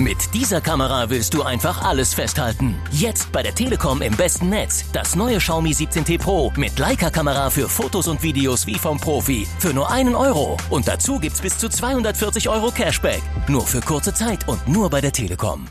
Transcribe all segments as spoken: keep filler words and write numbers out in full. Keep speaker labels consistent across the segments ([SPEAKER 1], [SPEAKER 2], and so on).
[SPEAKER 1] Mit dieser Kamera willst du einfach alles festhalten. Jetzt bei der Telekom im besten Netz. Das neue Xiaomi siebzehn T Pro mit Leica-Kamera für Fotos und Videos wie vom Profi. Für nur einen Euro. Und dazu gibt's bis zu zweihundertvierzig Euro Cashback. Nur für kurze Zeit und nur bei der Telekom.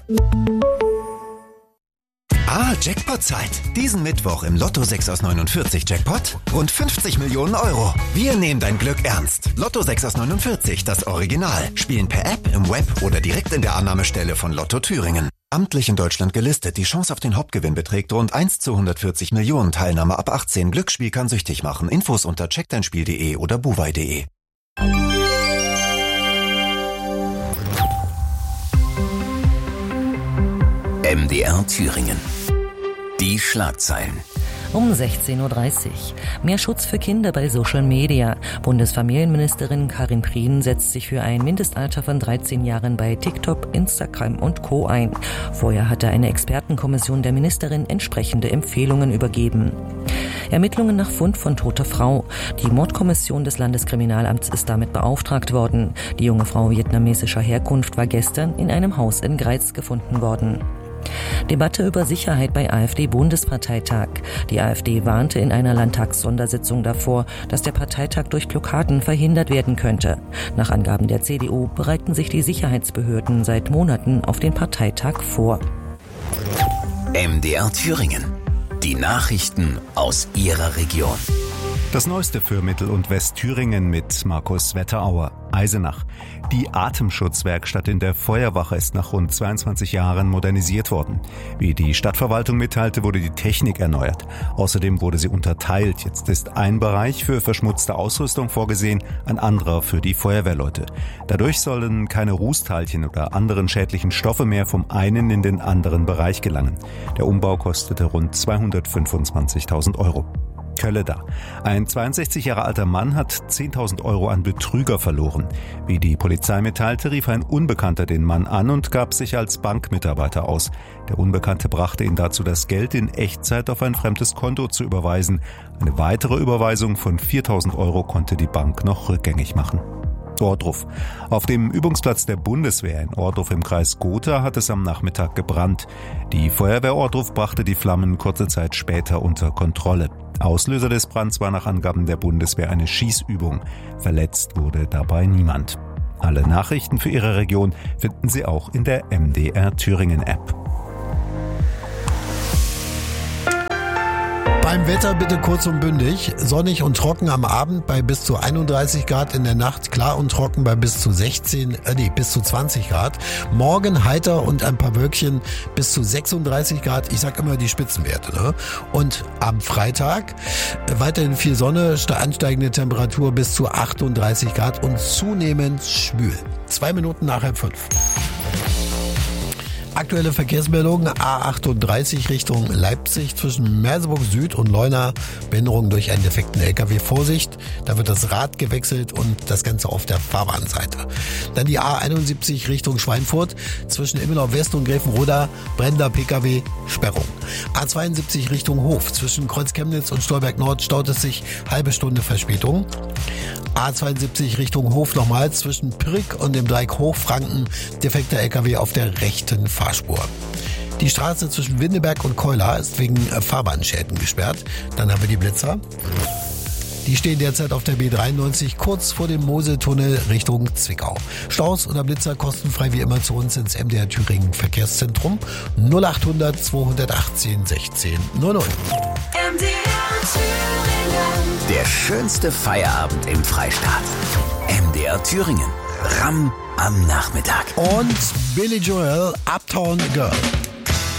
[SPEAKER 2] Ah, Jackpot-Zeit. Diesen Mittwoch im Lotto sechs aus neunundvierzig Jackpot rund fünfzig Millionen Euro. Wir nehmen dein Glück ernst. Lotto sechs aus neunundvierzig, das Original. Spielen per App, im Web oder direkt in der Annahmestelle von Lotto Thüringen. Amtlich in Deutschland gelistet. Die Chance auf den Hauptgewinn beträgt rund eins zu hundertvierzig Millionen. Teilnahme ab achtzehn. Glücksspiel kann süchtig machen. Infos unter check dein spiel punkt de oder buwei punkt de.
[SPEAKER 1] M D R Thüringen. Die Schlagzeilen.
[SPEAKER 3] Um sechzehn Uhr dreißig. Mehr Schutz für Kinder bei Social Media. Bundesfamilienministerin Karin Prien setzt sich für ein Mindestalter von dreizehn Jahren bei TikTok, Instagram und Co. ein. Vorher hatte eine Expertenkommission der Ministerin entsprechende Empfehlungen übergeben. Ermittlungen nach Fund von toter Frau. Die Mordkommission des Landeskriminalamts ist damit beauftragt worden. Die junge Frau vietnamesischer Herkunft war gestern in einem Haus in Greiz gefunden worden. Debatte über Sicherheit bei AfD-Bundesparteitag. Die AfD warnte in einer Landtagssondersitzung davor, dass der Parteitag durch Blockaden verhindert werden könnte. Nach Angaben der C D U bereiten sich die Sicherheitsbehörden seit Monaten auf den Parteitag vor.
[SPEAKER 1] M D R Thüringen. Die Nachrichten aus Ihrer Region.
[SPEAKER 4] Das Neueste für Mittel- und Westthüringen mit Markus Wetterauer. Eisenach. Die Atemschutzwerkstatt in der Feuerwache ist nach rund zweiundzwanzig Jahren modernisiert worden. Wie die Stadtverwaltung mitteilte, wurde die Technik erneuert. Außerdem wurde sie unterteilt. Jetzt ist ein Bereich für verschmutzte Ausrüstung vorgesehen, ein anderer für die Feuerwehrleute. Dadurch sollen keine Rußteilchen oder anderen schädlichen Stoffe mehr vom einen in den anderen Bereich gelangen. Der Umbau kostete rund zweihundertfünfundzwanzigtausend Euro. Kölleda. Ein zweiundsechzig Jahre alter Mann hat zehntausend Euro an Betrüger verloren. Wie die Polizei mitteilte, rief ein Unbekannter den Mann an und gab sich als Bankmitarbeiter aus. Der Unbekannte brachte ihn dazu, das Geld in Echtzeit auf ein fremdes Konto zu überweisen. Eine weitere Überweisung von viertausend Euro konnte die Bank noch rückgängig machen. Ohrdruf. Auf dem Übungsplatz der Bundeswehr in Ohrdruf im Kreis Gotha hat es am Nachmittag gebrannt. Die Feuerwehr Ohrdruf brachte die Flammen kurze Zeit später unter Kontrolle. Auslöser des Brands war nach Angaben der Bundeswehr eine Schießübung. Verletzt wurde dabei niemand. Alle Nachrichten für Ihre Region finden Sie auch in der M D R Thüringen App.
[SPEAKER 5] Beim Wetter bitte kurz und bündig. Sonnig und trocken am Abend bei bis zu einunddreißig Grad, in der Nacht klar und trocken bei bis zu sechzehn, äh nee, bis zu zwanzig Grad. Morgen heiter und ein paar Wölkchen bis zu sechsunddreißig Grad. Ich sag immer die Spitzenwerte, ne? Und am Freitag weiterhin viel Sonne, ansteigende Temperatur bis zu achtunddreißig Grad und zunehmend schwül. Zwei Minuten nach halb fünf. Aktuelle Verkehrsmeldungen: A achtunddreißig Richtung Leipzig zwischen Merseburg Süd und Leuna. Behinderung durch einen defekten L K W. Vorsicht, da wird das Rad gewechselt und das Ganze auf der Fahrbahnseite. Dann die A einundsiebzig Richtung Schweinfurt zwischen Immenau West und Gräfenroda. Brennender P K W, Sperrung. A zweiundsiebzig Richtung Hof zwischen Kreuz Chemnitz und Stolberg Nord staut es sich, halbe Stunde Verspätung. A zweiundsiebzig Richtung Hof nochmal zwischen Prick und dem Dreieck Hochfranken. Defekter L K W auf der rechten Fahrspur. Die Straße zwischen Windeberg und Keular ist wegen Fahrbahnschäden gesperrt. Dann haben wir die Blitzer. Die stehen derzeit auf der B dreiundneunzig kurz vor dem Moseltunnel Richtung Zwickau. Staus oder Blitzer kostenfrei wie immer zu uns ins M D R Thüringen Verkehrszentrum null achthundert zweihundertachtzehn sechzehn null null.
[SPEAKER 6] M D R Thüringen.
[SPEAKER 1] Der schönste Feierabend im Freistaat. M D R Thüringen. Ram am Nachmittag.
[SPEAKER 5] Und Billy Joel, Uptown Girl.